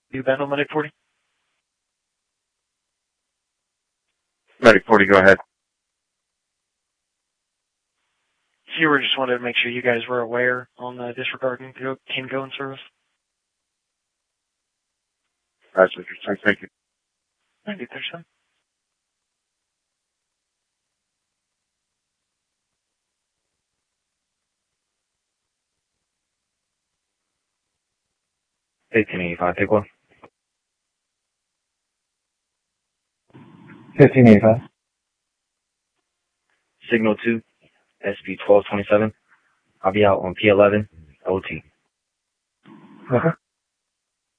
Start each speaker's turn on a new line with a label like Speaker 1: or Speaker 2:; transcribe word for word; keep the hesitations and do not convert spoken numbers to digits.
Speaker 1: You been on Medic forty?
Speaker 2: Medic forty, go ahead.
Speaker 1: Hero just wanted to make sure you guys were aware on the disregarding can go in service.
Speaker 2: That's interesting. Thank you.
Speaker 1: Thank you, Thurston.
Speaker 3: eighteen eighty-five, take one.
Speaker 4: fifteen eighty-five.
Speaker 3: Signal two, S P twelve twenty-seven. I'll be out on P eleven, O T.
Speaker 4: Okay.